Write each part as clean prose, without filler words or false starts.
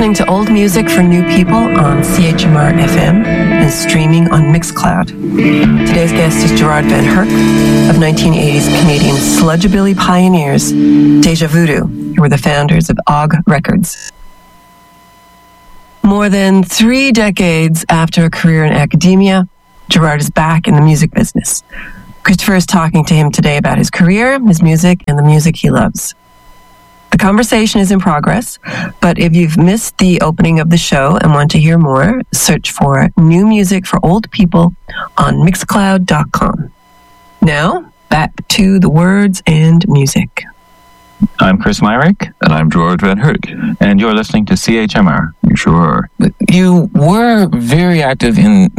listening to old music for new people on CHMR FM and streaming on Mixcloud. Today's guest is Gerard Van Herk of 1980s Canadian sludgebilly pioneers, Deja Voodoo, who were the founders of Og Records. More than 3 decades after a career in academia, Gerard is back in the music business. Christopher is talking to him today about his career, his music, and the music he loves. The conversation is in progress, but if you've missed the opening of the show and want to hear more, search for New Music for Old People on Mixcloud.com. Now, back to the words and music. I'm Chris Myrick. And I'm Gerard Van Herk. And you're listening to CHMR. You sure are. You were very active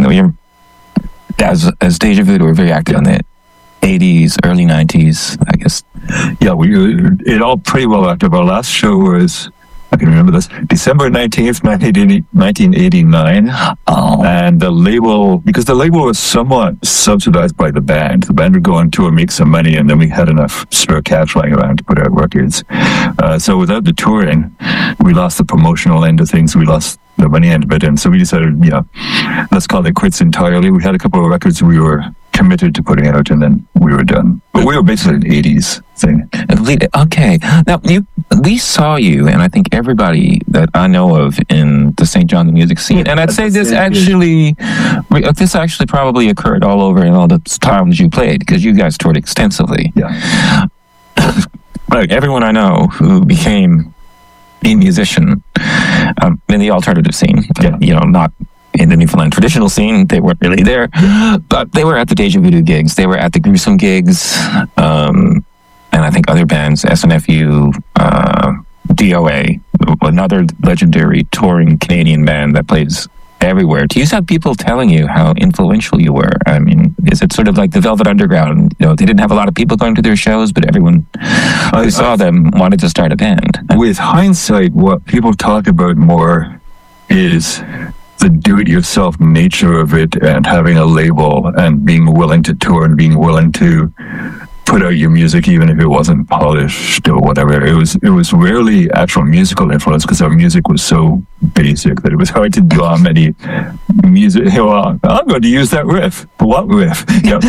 as Deja Voodoo, were very active in the 80s, early 90s, I guess. Yeah, it all pretty well active. Our last show was, I can remember this, December 19th, 1989. Oh. And the label, because the label was somewhat subsidized by the band would go on tour, make some money, and then we had enough spare cash lying around to put out records. So without the touring, we lost the promotional end of things. We lost the money end of it. And so we decided, let's call it quits entirely. We had a couple of records we were committed to putting out, and then we were done. But we were basically an 80s thing. Okay. Now, we saw you, and I think everybody that I know of in the St. John the music scene, and I'd say this actually probably occurred all over in all the times you played, because you guys toured extensively. Yeah. Like everyone I know who became a musician in the alternative scene, not in the Newfoundland traditional scene, they weren't really there, but they were at the Deja Voodoo gigs, they were at the Gruesome gigs, and I think other bands, SNFU, DOA, another legendary touring Canadian band that plays everywhere. Do you have people telling you how influential you were? I mean, is it sort of like the Velvet Underground? They didn't have a lot of people going to their shows, but everyone who saw them wanted to start a band. With hindsight, what people talk about more is the do-it-yourself nature of it, and having a label and being willing to tour and being willing to put out your music even if it wasn't polished or whatever. It was rarely actual musical influence, because our music was so basic that it was hard to draw many music. Well, I'm going to use that riff. What riff?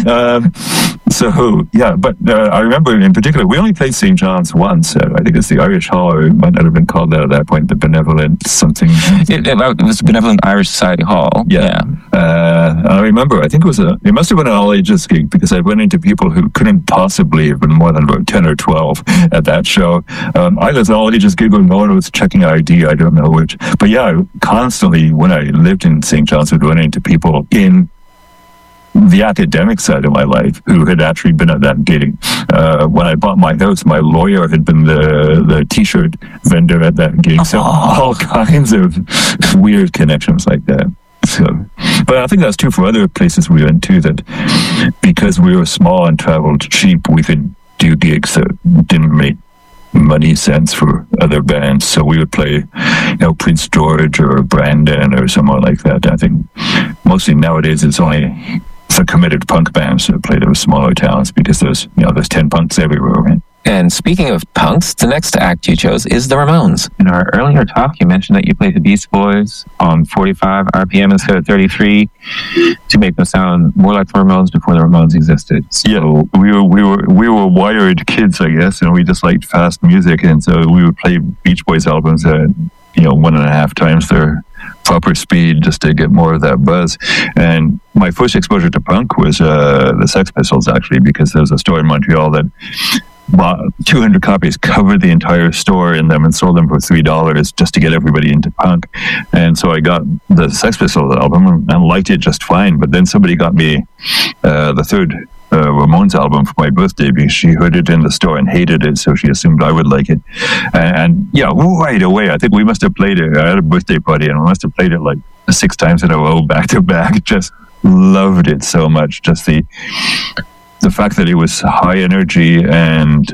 But I remember in particular, we only played St. John's once. I think it's the Irish Hall, or it might not have been called that at that point, the Benevolent something. It was Benevolent Irish Society Hall. Yeah. I remember, I think it must have been an all-ages gig, because I went into people who couldn't possibly have been more than about 10 or 12 at that show. Either it's an all-ages gig or no one was checking ID, I don't know which. But yeah, constantly when I lived in St. John's, I would run into people in the academic side of my life who had actually been at that gig. When I bought my house, my lawyer had been the t-shirt vendor at that gig. So all kinds of weird connections like that. So, but I think that's true for other places we went to, that because we were small and traveled cheap, we could do gigs that didn't make money sense for other bands. So we would play, Prince George or Brandon or someone like that. I think mostly nowadays it's only for committed punk bands that play those smaller towns, because there's 10 punks everywhere, right? And speaking of punks, the next act you chose is the Ramones. In our earlier talk, you mentioned that you played the Beast Boys on 45 RPM instead of 33 to make them sound more like the Ramones before the Ramones existed. So we were wired kids, I guess, and we just liked fast music, and so we would play Beach Boys albums at 1.5 times their proper speed just to get more of that buzz. And my first exposure to punk was the Sex Pistols, actually, because there was a store in Montreal that bought 200 copies, covered the entire store in them, and sold them for $3 just to get everybody into punk. And so I got the Sex Pistols album and liked it just fine. But then somebody got me the third Ramones album for my birthday, because she heard it in the store and hated it, so she assumed I would like it. And right away, I think we must have played it. I had a birthday party, and we must have played it like 6 times in a row, back to back. Just loved it so much. Just the fact that it was high energy and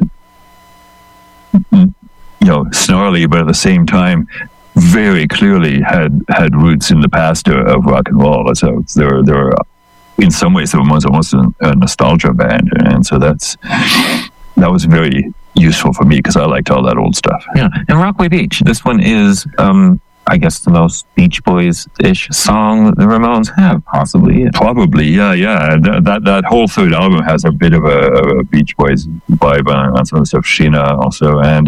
snarly, but at the same time very clearly had roots in the past of rock and roll. So there were in some ways, it was almost a nostalgia band, and so that was very useful for me, because I liked all that old stuff. Yeah, and Rockaway Beach. This one is I guess, the most Beach Boys-ish song that the Ramones have, possibly. Probably, yeah. That whole third album has a bit of a Beach Boys vibe on some of the stuff. Sheena also, and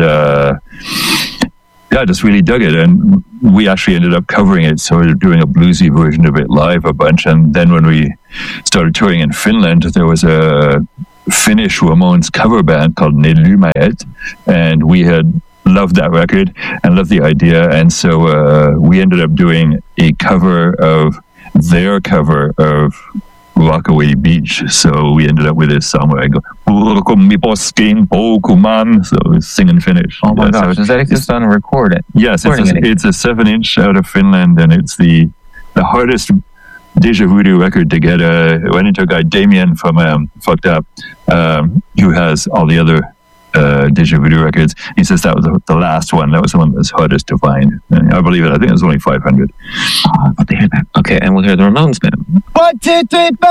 I just really dug it. And we actually ended up covering it, so we were doing a bluesy version of it live a bunch. And then when we started touring in Finland, there was a Finnish Ramones cover band called Ne Lumäet, and we had loved that record and loved the idea, and so we ended up doing a cover of their cover of Rockaway Beach. So we ended up with this song where I go, so it's singing Finnish. Oh my gosh, does that exist on a recording? Yes, it's a 7-inch out of Finland, and it's the hardest Deja Voodoo record to get. Went into a guy, Damien from Fucked Up, who has all the other Deja Voodoo records. He says that was the last one. That was the one that was hardest to find. And I believe it. I think it was only 500. Oh, I'll hear that. Okay, and we'll hear the Ramones now. 1, 2, 3, 4.